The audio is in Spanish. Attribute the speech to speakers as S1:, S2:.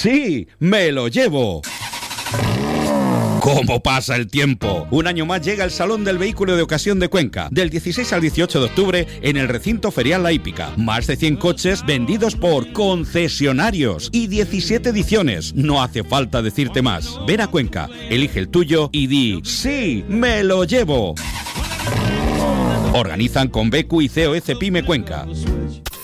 S1: Sí, me lo llevo. ¿Cómo pasa el tiempo? Un año más llega el Salón del Vehículo de Ocasión de Cuenca, del 16 al 18 de octubre en el recinto ferial La Hípica. Más de 100 coches vendidos por concesionarios y 17 ediciones. No hace falta decirte más. Ven a Cuenca, elige el tuyo y di ¡sí, me lo llevo! Organizan Convecu y COS Pyme Cuenca.